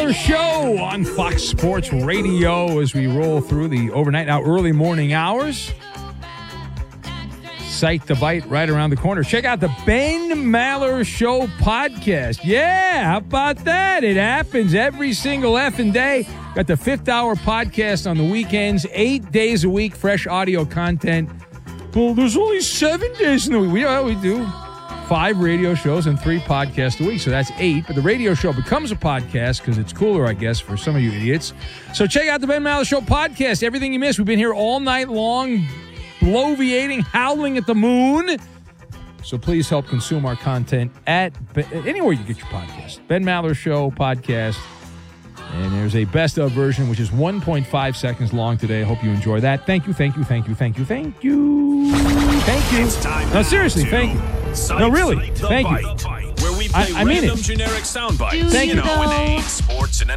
Maller Show on Fox Sports Radio as we roll through the overnight, now early morning hours. Sight to bite right around the corner. Check out the Ben Maller Show podcast. Yeah, how about that? It happens every single effing day. Got the fifth hour podcast on the weekends, 8 days a week, fresh audio content. Well, there's only 7 days in the week. We do 5 radio shows and 3 podcasts a week, so that's 8. But the radio show becomes a podcast because it's cooler, I guess, for some of you idiots. So check out the Ben Maller Show podcast. Everything you missed. We've been here all night long, bloviating, howling at the moon. So please help consume our content at anywhere you get your podcast. Ben Maller Show podcast. And there's a best of version, which is 1.5 seconds long today. I hope you enjoy that. Thank you. Thank you. No, seriously, thank you. No, really, thank you. Where we play I mean random it. generic sound bites. Thank you. In a